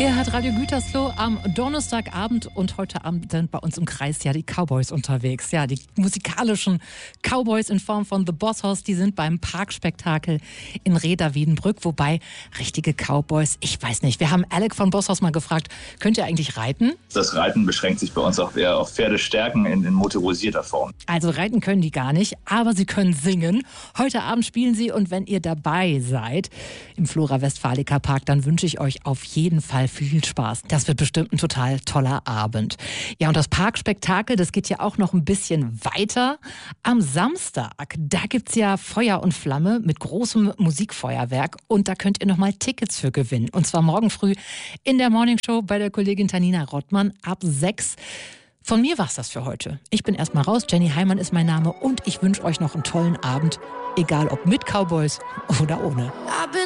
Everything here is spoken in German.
Ihr hört Radio Gütersloh am Donnerstagabend und heute Abend sind bei uns im Kreis ja die Cowboys unterwegs. Ja, die musikalischen Cowboys in Form von The Boss Hoss, die sind beim Parkspektakel in Rheda-Wiedenbrück. Wobei, richtige Cowboys, ich weiß nicht. Wir haben Alec von Boss Hoss mal gefragt, könnt ihr eigentlich reiten? Das Reiten beschränkt sich bei uns auch eher auf Pferdestärken in motorisierter Form. Also reiten können die gar nicht, aber sie können singen. Heute Abend spielen sie und wenn ihr dabei seid im Flora Westfalica Park, dann wünsche ich euch auf jeden Fall viel Spaß. Das wird bestimmt ein total toller Abend. Ja, und das Parkspektakel, das geht ja auch noch ein bisschen weiter. Am Samstag, da gibt's ja Feuer und Flamme mit großem Musikfeuerwerk und da könnt ihr nochmal Tickets für gewinnen. Und zwar morgen früh in der Morningshow bei der Kollegin Tanina Rottmann ab 6. Von mir war's das für heute. Ich bin erstmal raus, Jenny Heimann ist mein Name und ich wünsche euch noch einen tollen Abend, egal ob mit Cowboys oder ohne.